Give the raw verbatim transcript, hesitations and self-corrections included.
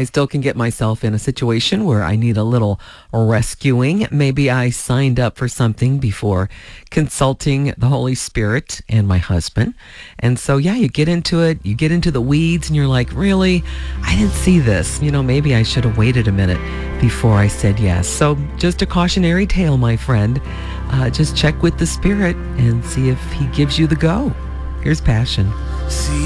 I still can get myself in a situation where I need a little rescuing. Maybe I signed up for something before consulting the Holy Spirit and my husband. And so, yeah, you get into it, you get into the weeds, and you're like, really? I didn't see this. You know, maybe I should have waited a minute before I said yes. So just a cautionary tale, my friend. Uh, just check with the Spirit and see if he gives you the go. Here's Passion. See